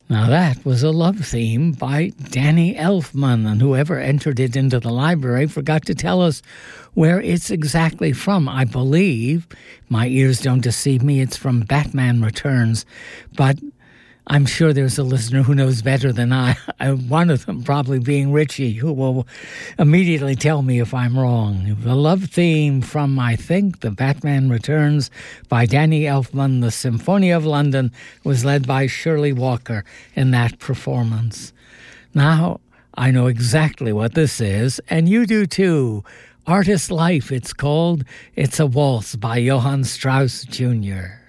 Now that was a love theme by Danny Elfman, and whoever entered it into the library forgot to tell us where it's exactly from. I believe, my ears don't deceive me, it's from Batman Returns, but I'm sure there's a listener who knows better than I. One of them probably being Richie, who will immediately tell me if I'm wrong. The love theme from, I think, the Batman Returns by Danny Elfman. The Symphony of London was led by Shirley Walker in that performance. Now, I know exactly what this is, and you do too. Artist Life, it's called. It's a Waltz by Johann Strauss Jr.